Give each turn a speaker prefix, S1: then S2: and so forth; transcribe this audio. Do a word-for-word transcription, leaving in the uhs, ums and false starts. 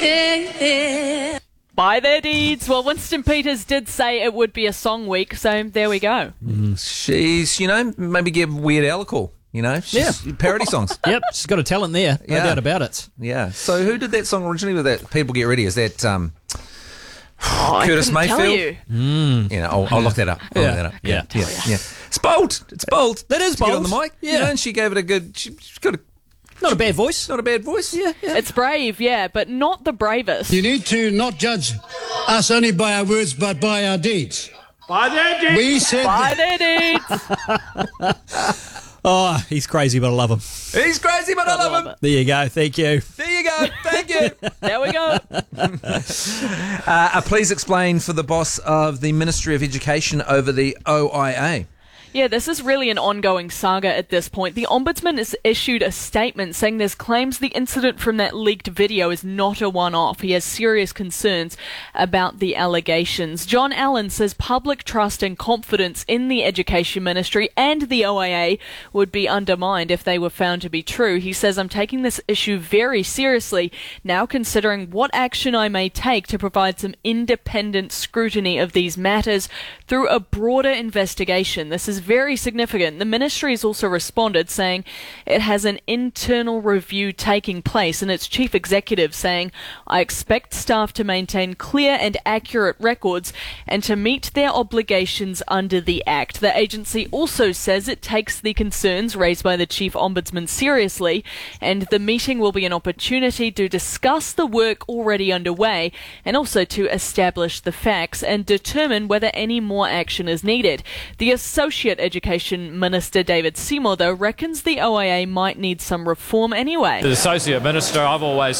S1: By their deeds. Well, Winston Peters did say it would be a song week, so there we go.
S2: Mm. She's, you know, maybe give Weird Al a call. You know, she's
S3: Yeah.
S2: parody songs.
S3: Yep, she's got a talent there, no
S2: Yeah.
S3: doubt about it.
S2: Yeah. So who did that song originally? With that People Get Ready? Is that um,
S1: Oh,
S2: Curtis
S1: I couldn't
S2: Mayfield?
S1: Tell you.
S2: You know, I'll, I'll look that up. I'll
S3: Yeah.
S2: look that up.
S3: Yeah.
S2: yeah, yeah. It's bold. It's bold.
S3: That is
S2: To get on
S3: bold.
S2: the mic.
S3: Yeah.
S2: You know, and she gave it a good. She, she's got a
S3: Not a bad voice.
S2: not a bad voice. Yeah, yeah.
S1: It's brave, yeah, but not the bravest.
S4: You need to not judge us only by our words, but by our deeds.
S5: By their deeds.
S4: We said
S1: By
S4: that
S1: their deeds.
S3: Oh, he's crazy, but I love him.
S2: He's crazy, but I love,
S1: love
S2: him.
S1: it.
S3: There you go. Thank you.
S2: There you go. Thank you.
S1: There we go.
S2: Uh, uh, please explain for the boss of the Ministry of Education over the O I A.
S1: Yeah, this is really an ongoing saga at this point. The Ombudsman has issued a statement saying there's claims the incident from that leaked video is not a one-off. He has serious concerns about the allegations. John Allen says public trust and confidence in the Education Ministry and the O I A would be undermined if they were found to be true. He says, I'm taking this issue very seriously, now considering what action I may take to provide some independent scrutiny of these matters through a broader investigation. This is very significant. The ministry has also responded saying it has an internal review taking place, and its chief executive saying, I expect staff to maintain clear and accurate records and to meet their obligations under the Act. The agency also says it takes the concerns raised by the chief ombudsman seriously, and the meeting will be an opportunity to discuss the work already underway and also to establish the facts and determine whether any more action is needed. The Associate Education Minister David Seymour, though, reckons the O I A might need some reform anyway.
S5: The Associate Minister, I've always